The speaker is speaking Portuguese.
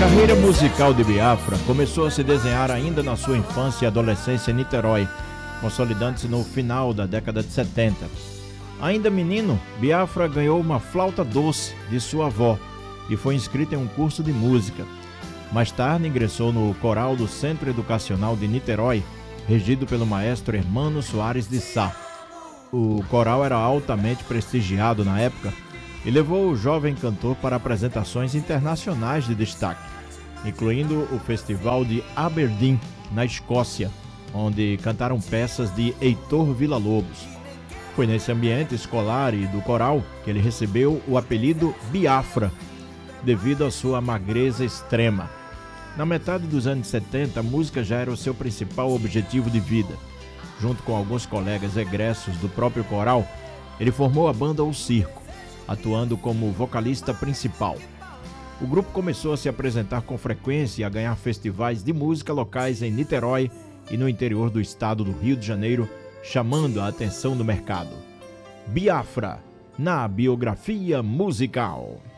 carreira musical de Biafra começou a se desenhar ainda na sua infância e adolescência em Niterói, consolidando-se no final da década de 70. Ainda menino, Biafra ganhou uma flauta doce de sua avó e foi inscrito em um curso de música. Mais tarde ingressou no coral do Centro Educacional de Niterói, regido pelo maestro Hermano Soares de Sá. O coral era altamente prestigiado na época e levou o jovem cantor para apresentações internacionais de destaque, incluindo o Festival de Aberdeen, na Escócia, onde cantaram peças de Heitor Villa-Lobos. Foi nesse ambiente escolar e do coral que ele recebeu o apelido Biafra, devido à sua magreza extrema. Na metade dos anos 70, a música já era o seu principal objetivo de vida. Junto com alguns colegas egressos do próprio coral, ele formou a banda O Circo, atuando como vocalista principal. O grupo começou a se apresentar com frequência e a ganhar festivais de música locais em Niterói e no interior do estado do Rio de Janeiro, chamando a atenção do mercado. Biafra, na biografia musical.